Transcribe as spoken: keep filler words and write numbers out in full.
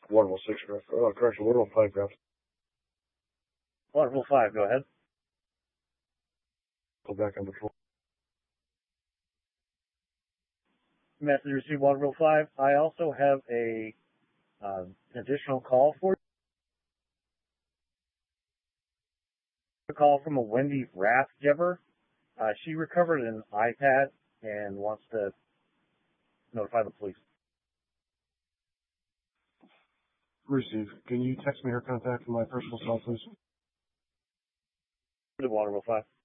Waterville six, uh, correction, Waterville five, Graf. Waterville five, go ahead. Go back on patrol. Message received, Waterville five. I also have a uh, additional call for you. A call from a Wendy Rathgeber. Uh, she recovered an iPad and wants to notify the police. Receive. Can you text me her contact from my personal cell, please? To Waterville five.